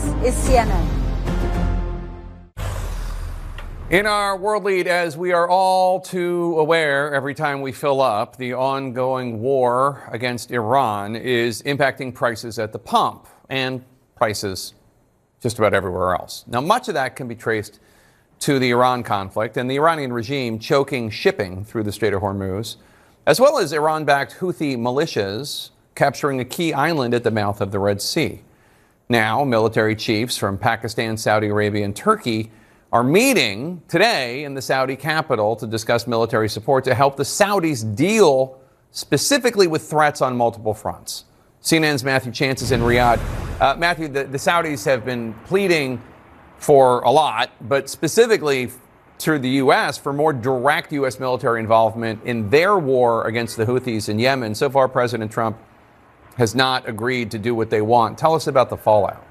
is CNN. In our world lead, as we are all too aware every time we fill up, the ongoing war against Iran is impacting prices at the pump and prices just about everywhere else. Now, much of that can be traced to the Iran conflict and the Iranian regime choking shipping through the Strait of Hormuz, as well as Iran-backed Houthi militias capturing a key island at the mouth of the Red Sea. Now, military chiefs from Pakistan, Saudi Arabia, and Turkey are meeting today in the Saudi capital to discuss military support to help the Saudis deal specifically with threats on multiple fronts. CNN's Matthew Chance is in Riyadh. Matthew, the Saudis have been pleading for a lot, but specifically through the U.S. for more direct U.S. military involvement in their war against the Houthis in Yemen. So far, President Trump has not agreed to do what they want. Tell us about the fallout.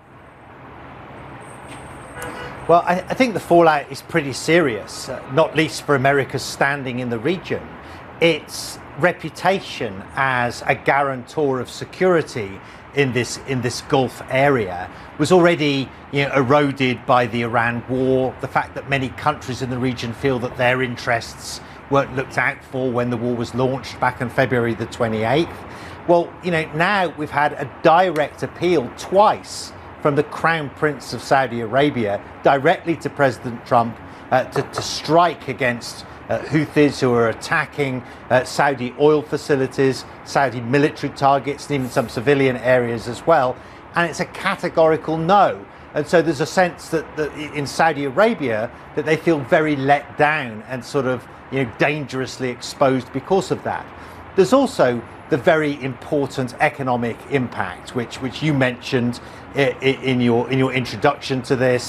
Well, I think the fallout is pretty serious, not least for America's standing in the region. Its reputation as a guarantor of security in this Gulf area was already eroded by the Iran war, the fact that many countries in the region feel that their interests weren't looked out for when the war was launched back on February the 28th. Well, now we've had a direct appeal twice from the Crown Prince of Saudi Arabia directly to President Trump to strike against Houthis who are attacking Saudi oil facilities, Saudi military targets, and even some civilian areas as well. And it's a categorical no. And so there's a sense that in Saudi Arabia that they feel very let down and sort of dangerously exposed because of that. There's also the very important economic impact, which you mentioned in your introduction to this.